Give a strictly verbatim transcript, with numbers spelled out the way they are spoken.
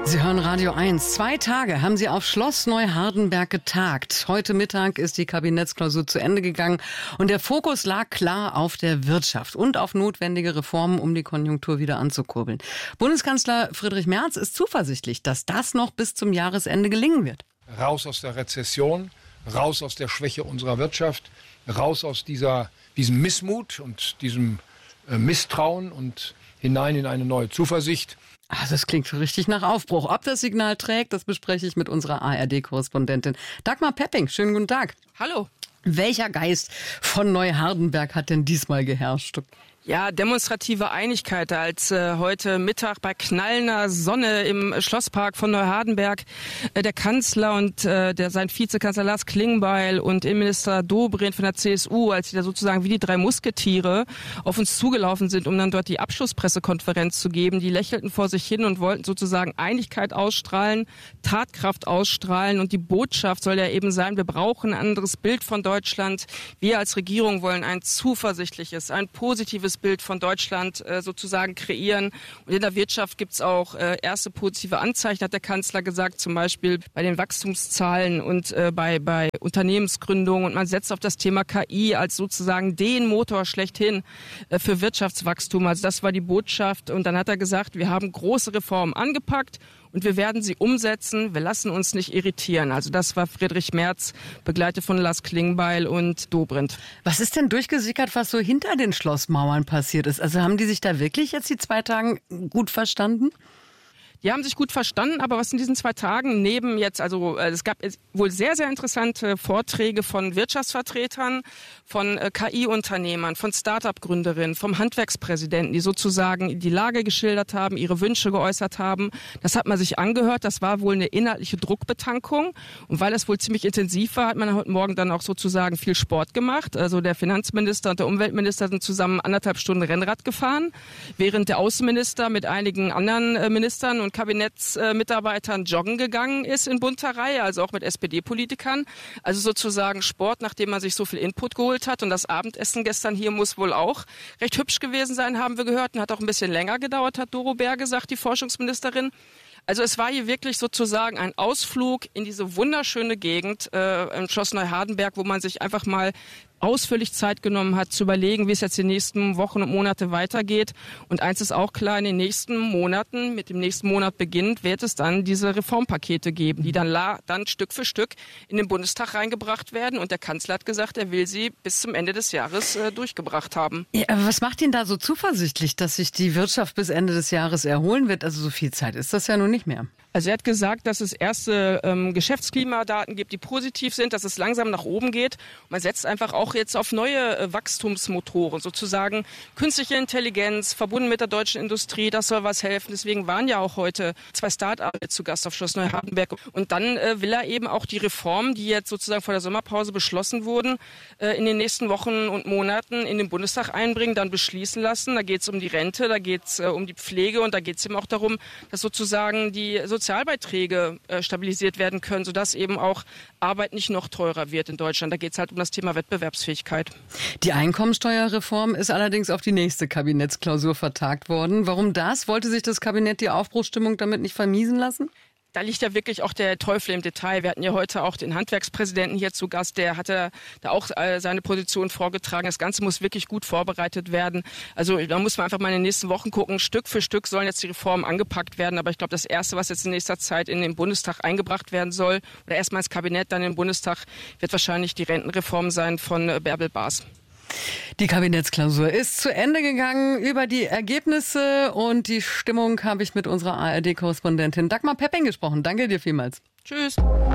Sie hören Radio eins. Zwei Tage haben Sie auf Schloss Neuhardenberg getagt. Heute Mittag ist die Kabinettsklausur zu Ende gegangen und der Fokus lag klar auf der Wirtschaft und auf notwendige Reformen, um die Konjunktur wieder anzukurbeln. Bundeskanzler Friedrich Merz ist zuversichtlich, dass das noch bis zum Jahresende gelingen wird. Raus aus der Rezession, raus aus der Schwäche unserer Wirtschaft, raus aus dieser, diesem Missmut und diesem äh, Misstrauen und hinein in eine neue Zuversicht. Also das klingt richtig nach Aufbruch. Ob das Signal trägt, das bespreche ich mit unserer A R D-Korrespondentin Dagmar Pepping. Schönen guten Tag. Hallo. Welcher Geist von Neuhardenberg hat denn diesmal geherrscht? Ja, demonstrative Einigkeit, als äh, heute Mittag bei knallender Sonne im Schlosspark von Neuhardenberg äh, der Kanzler und äh, der sein Vizekanzler Lars Klingbeil und Innenminister Dobrindt von der C S U, als sie da sozusagen wie die drei Musketiere auf uns zugelaufen sind, um dann dort die Abschlusspressekonferenz zu geben. Die lächelten vor sich hin und wollten sozusagen Einigkeit ausstrahlen, Tatkraft ausstrahlen, und die Botschaft soll ja eben sein: Wir brauchen ein anderes Bild von Deutschland. Wir als Regierung wollen ein zuversichtliches, ein positives Bild von Deutschland äh, sozusagen kreieren. Und in der Wirtschaft gibt es auch äh, erste positive Anzeichen, hat der Kanzler gesagt, zum Beispiel bei den Wachstumszahlen und äh, bei, bei Unternehmensgründungen. Und man setzt auf das Thema K I als sozusagen den Motor schlechthin äh, für Wirtschaftswachstum. Also das war die Botschaft. Und dann hat er gesagt, wir haben große Reformen angepackt und wir werden sie umsetzen. Wir lassen uns nicht irritieren. Also das war Friedrich Merz, begleitet von Lars Klingbeil und Dobrindt. Was ist denn durchgesickert, was so hinter den Schlossmauern passiert ist? Also haben die sich da wirklich jetzt die zwei Tage gut verstanden? Die haben sich gut verstanden, aber was in diesen zwei Tagen neben jetzt, also es gab wohl sehr, sehr interessante Vorträge von Wirtschaftsvertretern, von K I-Unternehmern, von Start-up-Gründerinnen, vom Handwerkspräsidenten, die sozusagen die Lage geschildert haben, ihre Wünsche geäußert haben. Das hat man sich angehört, das war wohl eine inhaltliche Druckbetankung. Und weil es wohl ziemlich intensiv war, hat man heute Morgen dann auch sozusagen viel Sport gemacht. Also der Finanzminister und der Umweltminister sind zusammen anderthalb Stunden Rennrad gefahren, während der Außenminister mit einigen anderen Ministern und Kabinettsmitarbeitern joggen gegangen ist in bunter Reihe, also auch mit S P D-Politikern. Also sozusagen Sport, nachdem man sich so viel Input geholt hat. Und das Abendessen gestern hier muss wohl auch recht hübsch gewesen sein, haben wir gehört. Und hat auch ein bisschen länger gedauert, hat Doro Bär gesagt, die Forschungsministerin. Also es war hier wirklich sozusagen ein Ausflug in diese wunderschöne Gegend äh, im Schloss Neuhardenberg, wo man sich einfach mal ausführlich Zeit genommen hat, zu überlegen, wie es jetzt die nächsten Wochen und Monate weitergeht. Und eins ist auch klar, in den nächsten Monaten, mit dem nächsten Monat beginnend, wird es dann diese Reformpakete geben, die dann, la, dann Stück für Stück in den Bundestag reingebracht werden. Und der Kanzler hat gesagt, er will sie bis zum Ende des Jahres äh, durchgebracht haben. Ja, aber was macht ihn da so zuversichtlich, dass sich die Wirtschaft bis Ende des Jahres erholen wird? Also so viel Zeit ist das ja nun nicht mehr. Also er hat gesagt, dass es erste ähm, Geschäftsklimadaten gibt, die positiv sind, dass es langsam nach oben geht. Man setzt einfach auch jetzt auf neue äh, Wachstumsmotoren, sozusagen künstliche Intelligenz, verbunden mit der deutschen Industrie, das soll was helfen. Deswegen waren ja auch heute zwei Start-ups zu Gast auf Schloss Neuhardenberg. Und dann äh, will er eben auch die Reformen, die jetzt sozusagen vor der Sommerpause beschlossen wurden, äh, in den nächsten Wochen und Monaten in den Bundestag einbringen, dann beschließen lassen. Da geht es um die Rente, da geht es äh, um die Pflege und da geht es eben auch darum, dass sozusagen die Sozialbeiträge äh, stabilisiert werden können, sodass eben auch Arbeit nicht noch teurer wird in Deutschland. Da geht es halt um das Thema Wettbewerbsfähigkeit. Die Einkommensteuerreform ist allerdings auf die nächste Kabinettsklausur vertagt worden. Warum das? Wollte sich das Kabinett die Aufbruchsstimmung damit nicht vermiesen lassen? Da liegt ja wirklich auch der Teufel im Detail. Wir hatten ja heute auch den Handwerkspräsidenten hier zu Gast. Der hatte da auch seine Position vorgetragen. Das Ganze muss wirklich gut vorbereitet werden. Also da muss man einfach mal in den nächsten Wochen gucken. Stück für Stück sollen jetzt die Reformen angepackt werden. Aber ich glaube, das Erste, was jetzt in nächster Zeit in den Bundestag eingebracht werden soll, oder erstmal ins Kabinett, dann in den Bundestag, wird wahrscheinlich die Rentenreform sein von Bärbel Baas. Die Kabinettsklausur ist zu Ende gegangen. Über die Ergebnisse und die Stimmung habe ich mit unserer A R D-Korrespondentin Dagmar Pepping gesprochen. Danke dir vielmals. Tschüss.